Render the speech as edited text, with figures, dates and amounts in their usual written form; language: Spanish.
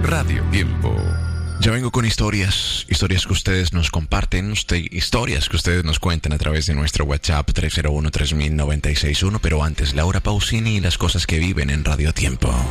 Radio Tiempo. Ya vengo con historias que ustedes nos comparten, historias que ustedes nos cuentan a través de nuestro WhatsApp 301-3000-961, pero antes Laura Pausini y las cosas que viven en Radio Tiempo.